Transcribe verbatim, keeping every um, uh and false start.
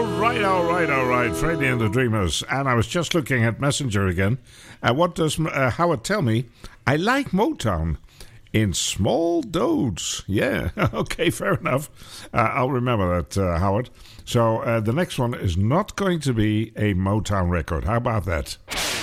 All right, all right, all right. Freddie and the Dreamers. And I was just looking at Messenger again. Uh, what does uh, Howard tell me? I like Motown in small doses. Yeah, okay, fair enough. Uh, I'll remember that, uh, Howard. So uh, the next one is not going to be a Motown record. How about that?